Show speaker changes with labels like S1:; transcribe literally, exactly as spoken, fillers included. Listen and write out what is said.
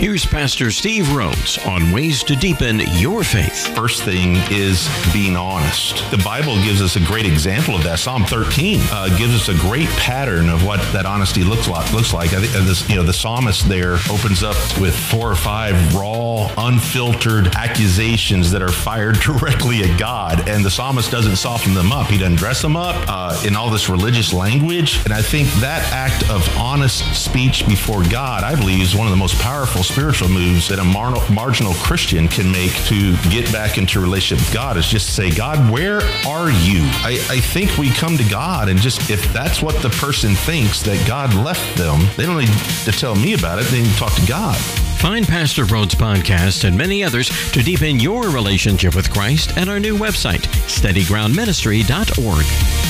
S1: Here's Pastor Steve Rhodes on ways to deepen your faith.
S2: First thing is being honest. The Bible gives us a great example of that. Psalm thirteen uh, gives us a great pattern of what that honesty looks like. Looks like I think uh, this, you know, the psalmist there opens up with four or five raw, unfiltered accusations that are fired directly at God, and the psalmist doesn't soften them up. He doesn't dress them up uh, in all this religious language. And I think that act of honest speech before God, I believe, is one of the most powerful spiritual moves that a mar- marginal Christian can make to get back into a relationship with God, is just to say, God, where are you? I, I think we come to God, and just if that's what the person thinks, that God left them, they don't need to tell me about it. They need to talk to God.
S1: Find Pastor Rhodes' podcast and many others to deepen your relationship with Christ at our new website, steady ground ministry dot org.